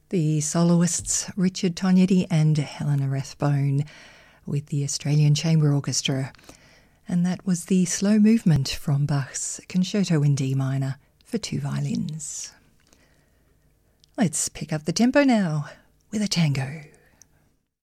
The soloists Richard Tognetti and Helena Rathbone with the Australian Chamber Orchestra. And that was the slow movement from Bach's Concerto in D minor for two violins. Let's pick up the tempo now with a tango.